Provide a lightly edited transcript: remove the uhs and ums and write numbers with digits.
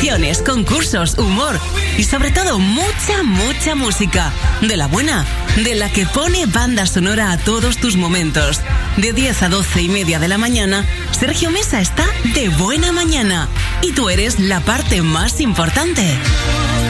secciones, concursos, humor y sobre todo mucha música. De la buena, de la que pone banda sonora a todos tus momentos. De 10 a 12:30 de la mañana, Sergio Mesa está de buena mañana. Y tú eres la parte más importante.